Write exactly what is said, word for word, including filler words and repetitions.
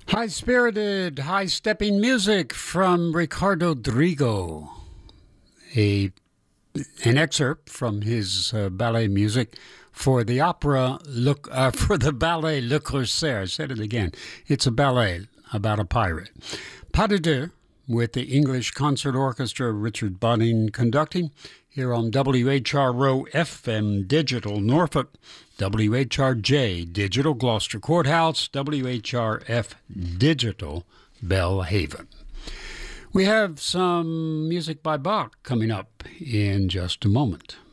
High-spirited, high-stepping music from Ricardo Drigo, a an excerpt from his uh, ballet music for the opera look uh, for the ballet Le Corsaire. I said it again. It's a ballet about a pirate. Pas de deux, with the English Concert Orchestra, Richard Bunning conducting, here on W H R O F M Digital Norfolk, W H R J Digital Gloucester Courthouse, W H R F Digital Belhaven. We have some music by Bach coming up in just a moment.